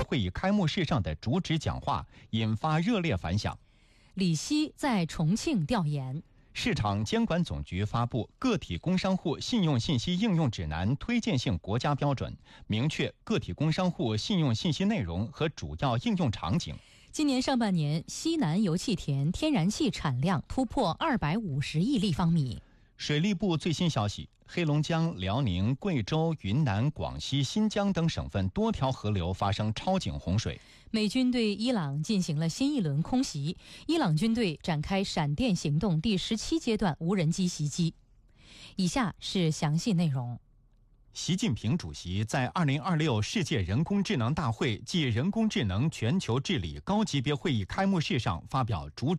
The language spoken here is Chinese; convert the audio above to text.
会议开幕式上的主旨讲话，引发热烈反响。 李希在重庆调研。 市场监管总局发布《个体工商户信用信息应用指南》推荐性国家标准，明确个体工商户信用信息内容和主要应用场景。 今年上半年，西南油气田天然气产量突破250亿立方米。 水利部最新消息，黑龙江、辽宁、贵州、云南、广西、新疆等省份多条河流发生超警洪水。 美军对伊朗进行了新一轮空袭，伊朗军队展开闪电行动第17阶段无人机袭击。以下是详细内容。 习近平主席在2026世界人工智能大会暨人工智能全球治理高级别会议开幕式上发表主